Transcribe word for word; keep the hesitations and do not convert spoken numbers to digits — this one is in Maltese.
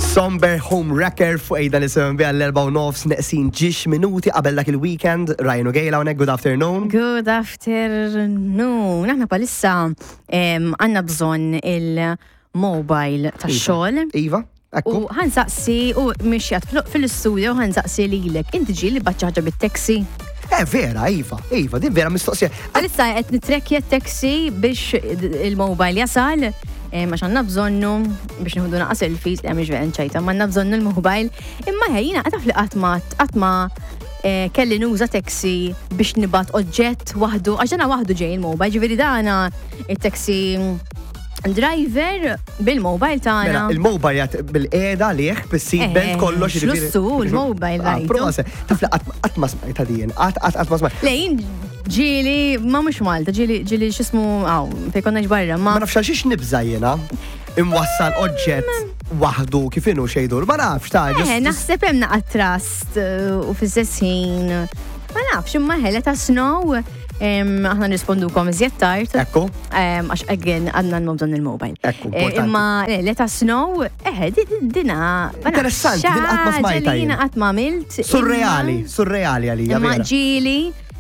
Somber Home Wrecker fuq ejda nisimgħu biha l-erba' u nofs neqsin ġiex minuti qabel dak il-weekend. Ryan O'Gale hawnhekk, good afternoon. Good afternoon. Aħna palissa għandna bżonn il-mobile tax-xogħol. Iva, ekku. U ħansaqsi u mixjat fil-istudio ħansaqsi lilek. Inti ġieli baċċaġa bit-taxi. Eh, vera, Iva, Iva, din vera mistoqsija. Palissa qed nitrekkja t-taxi biex il-mobile jasal. Max għanna bżonnu biex nħudu naqqa selfies, li għamiex veqen ċajta, ma għanna bżonnu l-mobile. Imma ħajjina għataf li għatma għatma kelli nuża taxi biex nibat oġġett wahdu, għaxġana wahdu ġej il-mobile, ġiviri dana il-taxi driver bil-mobile tagħna. Il-mobile jgħat bil-qeda liħ, bil-seatbelt kollox. Xlussu, il-mobile rajtu. Taf li għatma smajta din, għatma smajta. Lejn ġili, ma mux Malta, ġili ġili xismu, għaw, fejkonna ġbarra, ma. Ma nafx xiex nibżajjena, imwassal oġġett wahdu kifinu xejdur, ma nafx ta' Eh, naħseb hemm naqqa trust u fiż-żessin. Ma nafx, imma ħela ta' snow, aħna nrispondukom iżjed tard. Ekku. Għax again għadna n-mobżon il-mobile. Ekku, importanti. Imma let us know, eħe, dina. Interessanti, din qatt ma smajta jien. Għatma milt. Surreali, surreali għalija. Imma ġili.